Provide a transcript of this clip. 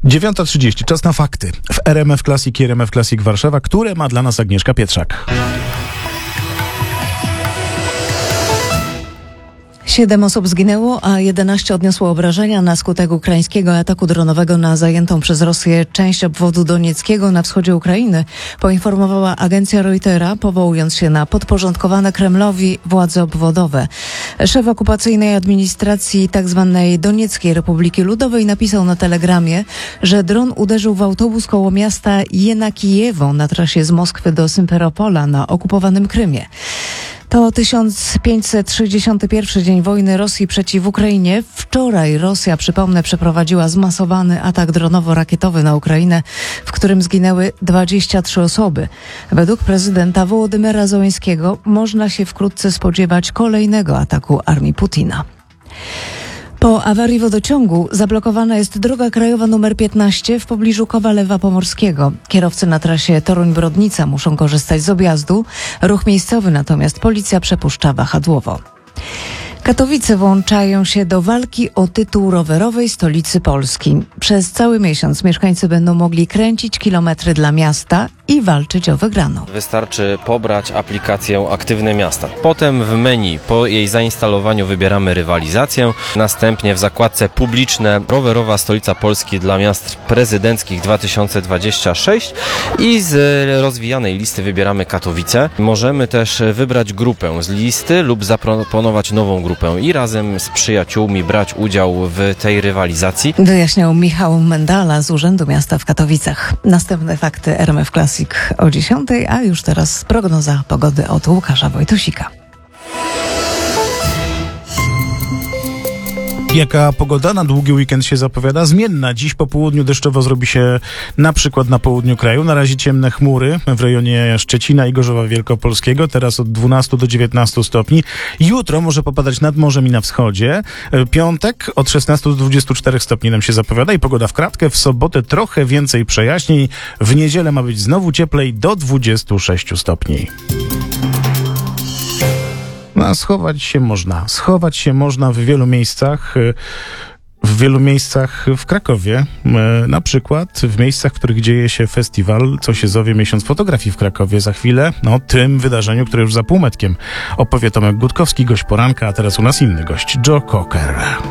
9:30, czas na fakty w RMF Classic i RMF Classic Warszawa, które ma dla nas Agnieszka Pietrzak. 7 osób zginęło, a 11 odniosło obrażenia na skutek ukraińskiego ataku dronowego na zajętą przez Rosję część obwodu donieckiego na wschodzie Ukrainy, poinformowała agencja Reutera, powołując się na podporządkowane Kremlowi władze obwodowe. Szef okupacyjnej administracji tzw. Donieckiej Republiki Ludowej napisał na telegramie, że dron uderzył w autobus koło miasta Jenakijewo na trasie z Moskwy do Symferopola na okupowanym Krymie. To 1561 dzień wojny Rosji przeciw Ukrainie. Wczoraj Rosja, przypomnę, przeprowadziła zmasowany atak dronowo-rakietowy na Ukrainę, w którym zginęły 23 osoby. Według prezydenta Wołodymyra Zełenskiego można się wkrótce spodziewać kolejnego ataku armii Putina. Po awarii wodociągu zablokowana jest droga krajowa nr 15 w pobliżu Kowalewa Pomorskiego. Kierowcy na trasie Toruń-Brodnica muszą korzystać z objazdu. Ruch miejscowy natomiast policja przepuszcza wahadłowo. Katowice włączają się do walki o tytuł rowerowej stolicy Polski. Przez cały miesiąc mieszkańcy będą mogli kręcić kilometry dla miasta i walczyć o wygraną. Wystarczy pobrać aplikację Aktywne Miasta. Potem w menu po jej zainstalowaniu wybieramy rywalizację. Następnie w zakładce publiczne Rowerowa Stolica Polski dla miast prezydenckich 2026 i z rozwijanej listy wybieramy Katowice. Możemy też wybrać grupę z listy lub zaproponować nową grupę i razem z przyjaciółmi brać udział w tej rywalizacji. Wyjaśniał Michał Mendala z Urzędu Miasta w Katowicach. Następne fakty RMF Classic o 10, a już teraz prognoza pogody od Łukasza Wojtusika. Jaka pogoda na długi weekend się zapowiada? Zmienna. Dziś po południu deszczowo zrobi się na przykład na południu kraju. Na razie ciemne chmury w rejonie Szczecina i Gorzowa Wielkopolskiego. Teraz od 12 do 19 stopni. Jutro może popadać nad morzem i na wschodzie. Piątek od 16 do 24 stopni nam się zapowiada i pogoda w kratkę. W sobotę trochę więcej przejaśnień. W niedzielę ma być znowu cieplej do 26 stopni. No, schować się można w wielu miejscach w Krakowie, na przykład w miejscach, w których dzieje się festiwal, co się zowie Miesiąc Fotografii w Krakowie. Za chwilę, tym wydarzeniu, które już za półmetkiem opowie Tomek Gutkowski, gość poranka, a teraz u nas inny gość, Joe Cocker.